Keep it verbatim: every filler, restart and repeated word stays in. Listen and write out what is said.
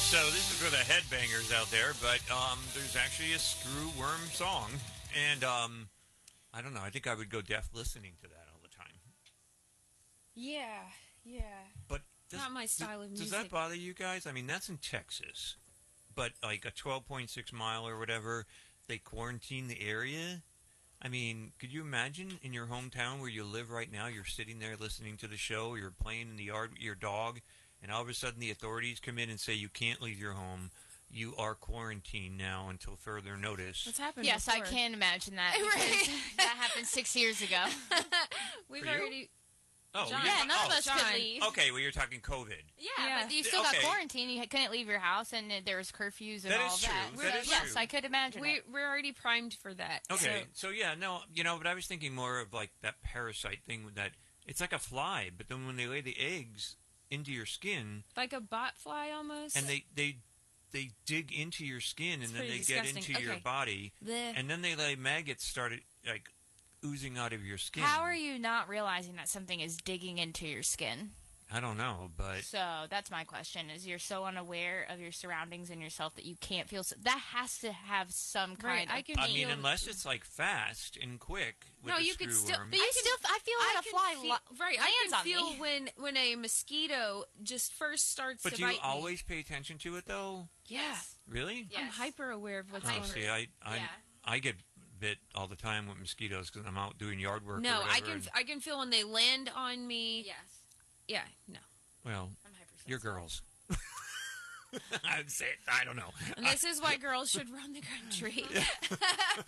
So this is for the headbangers out there, but um, there's actually a screw worm song, and um, I don't know. I think I would go deaf listening to that all the time. Yeah, yeah. But does, Not my style of does music. that bother you guys? I mean, that's in Texas, but like a twelve point six mile or whatever, they quarantine the area. I mean, could you imagine in your hometown where you live right now, you're sitting there listening to the show, you're playing in the yard with your dog, and all of a sudden the authorities come in and say you can't leave your home. You are quarantined now until further notice. What's happened Yes, before? I can imagine that. Right. because that happened six years ago. We've For you? already... Oh, John. you- Yeah, none oh, of us John. could leave. Okay, well, you're talking COVID. Yeah, Yeah. but you still Okay. got quarantined. You couldn't leave your house, and uh, there was curfews and That all is that. true. So, That is yes, true. I could imagine We, it. we're already primed for that. Okay, So, so yeah, no, you know, but I was thinking more of like that parasite thing with that. It's like a fly, but then when they lay the eggs into your skin, like a bot fly almost. and they they they dig into your skin, and It's then they pretty get disgusting. into your Okay. body, Bleh. and then they lay maggots started like oozing out of your skin. How are you not realizing that something is digging into your skin? I don't know, but So that's my question: is you're so unaware of your surroundings and yourself that you can't feel. So, that has to have some Right, kind I of. can I feel- mean, unless it's like fast and quick with No, the you could screw still- worm. but you I can- still, I feel like I a can fly feel, lo- right. I lands can on feel me. when when a mosquito just first starts But to do you bite me. always pay attention to it though? Yeah, Really? Yeah. I'm Yes. hyper aware of what's Oh, going on. see, I I, Yeah. I get bit all the time with mosquitoes because I'm out doing yard work. No, or I whatever, can and- I can feel when they land on me. Yes, Yeah, no. well, I'm hypersensitive. you're girls. I'd say I don't know. And this is why girls should run the country.